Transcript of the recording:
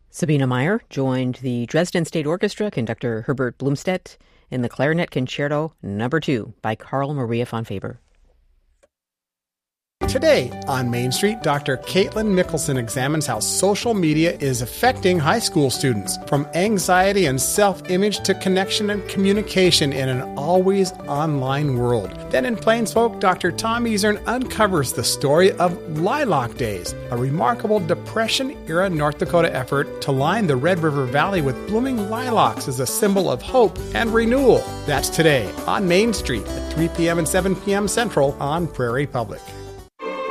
Sabina Meyer joined the Dresden State Orchestra conductor Herbert Blumstedt in the Clarinet Concerto No. 2 by Carl Maria von Faber. Today on Main Street, Dr. Caitlin Mickelson examines how social media is affecting high school students, from anxiety and self-image to connection and communication in an always online world. Then in Plainsfolk, Dr. Tom Easern uncovers the story of Lilac Days, a remarkable Depression-era North Dakota effort to line the Red River Valley with blooming lilacs as a symbol of hope and renewal. That's today on Main Street at 3 p.m. and 7 p.m. Central on Prairie Public.